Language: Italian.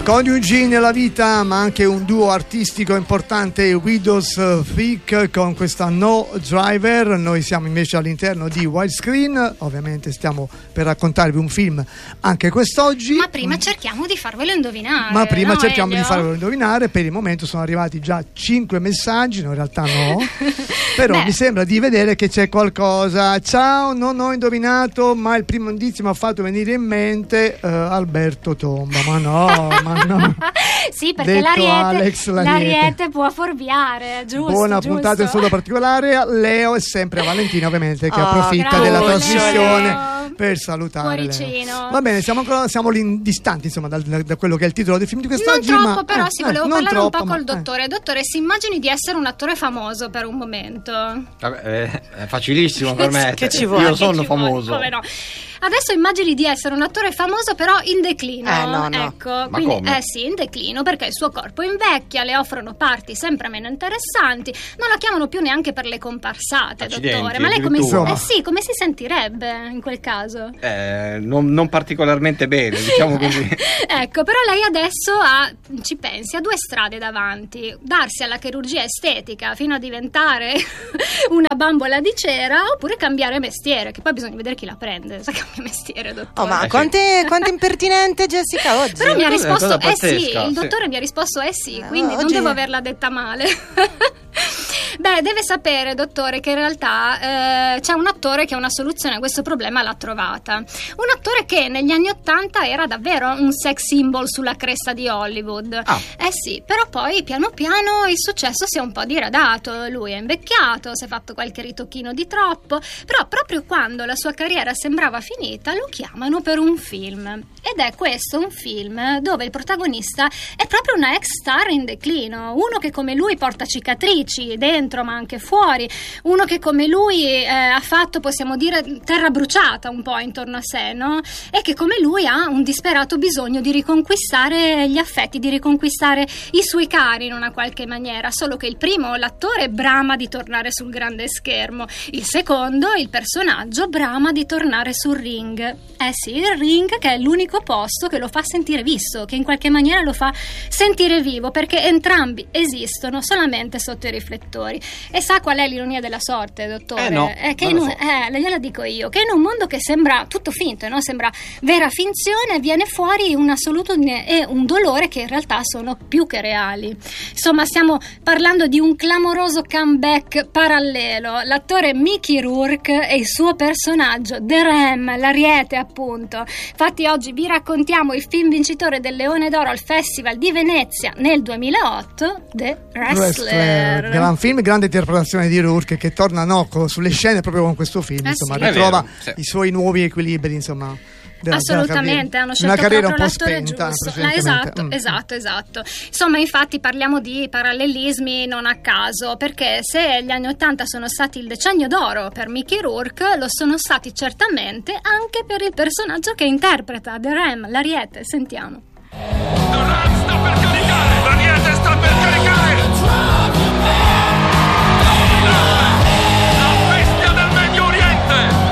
Coniugi nella vita, ma anche un duo artistico importante, Widows Freak, con questa No Driver. Noi siamo invece all'interno di Widescreen, ovviamente stiamo per raccontarvi un film anche quest'oggi. Ma prima cerchiamo di farvelo indovinare. Per il momento sono arrivati già 5 messaggi, no, in realtà no. Però mi sembra di vedere che c'è qualcosa. Ciao, non ho indovinato, ma il primo indizio mi ha fatto venire in mente Alberto Tomba. Ma no. Sì, perché l'Ariete può fuorviare, giusto? Buona puntata in studio particolare. Leo e sempre a Valentina, ovviamente, che approfitta della trasmissione per salutare. Cuoricino. Va bene, siamo distanti, insomma, da quello che è il titolo del film di quest'oggi. Non troppo, però volevo parlare un po' col dottore. Dottore, si immagini di essere un attore famoso per un momento? Vabbè, è facilissimo per me. Che ci vuole? Io sono famoso. Come no? Adesso immagini di essere un attore famoso però in declino. No. Ecco, ma quindi come? sì, in declino, perché il suo corpo invecchia, le offrono parti sempre meno interessanti, non la chiamano più neanche per le comparsate. Accidenti, dottore. Ma lei come addirittura. si sentirebbe in quel caso? Non particolarmente bene, diciamo così. Ecco, però lei adesso ha 2 strade davanti: darsi alla chirurgia estetica fino a diventare una bambola di cera, oppure cambiare mestiere, che poi bisogna vedere chi la prende. Mestiere, dottore. Oh, ma quanto impertinente Jessica oggi. Però mi ha risposto sì, il dottore mi ha risposto sì, quindi non oggi devo averla detta male. Beh, deve sapere, dottore, che in realtà c'è un attore che una soluzione a questo problema l'ha trovata. Un attore che negli anni '80 era davvero un sex symbol sulla cresta di Hollywood. Sì, però poi piano piano il successo si è un po' diradato. Lui è invecchiato, si è fatto qualche ritocchino di troppo, però proprio quando la sua carriera sembrava finita lo chiamano per un film. Ed è questo un film dove il protagonista è proprio una ex star in declino, uno che come lui porta cicatrici dentro ma anche fuori, uno che come lui ha fatto, possiamo dire, terra bruciata un po' intorno a sé, no? E che come lui ha un disperato bisogno di riconquistare gli affetti, di riconquistare i suoi cari in una qualche maniera. Solo che il primo, l'attore, brama di tornare sul grande schermo, il secondo, il personaggio, brama di tornare sul ring. Sì, il ring, che è l'unico posto che lo fa sentire visto, che in qualche maniera lo fa sentire vivo, perché entrambi esistono solamente sotto i riflettori. E sa qual è l'ironia della sorte, dottore? No, è che gliela dico io, che in un mondo che sembra tutto finto, no? Sembra vera finzione, viene fuori una solitudine e un dolore che in realtà sono più che reali. Insomma, stiamo parlando di un clamoroso comeback parallelo. L'attore Mickey Rourke e il suo personaggio The Ram, l'Ariete, appunto. Infatti oggi vi raccontiamo il film vincitore del Leone d'Oro al Festival di Venezia nel 2008, The Wrestler. Gran film, grande interpretazione di Rourke, che torna sulle scene proprio con questo film, insomma, ritrova i suoi nuovi equilibri, insomma. Assolutamente, hanno scelto una carriera un po' l'attore spenta, esatto. Insomma, infatti parliamo di parallelismi non a caso, perché se gli anni '80 sono stati il decennio d'oro per Mickey Rourke, lo sono stati certamente anche per il personaggio che interpreta, The Ram, l'Ariete. Sentiamo. The Ram sta per caricare, l'Ariete sta per caricare.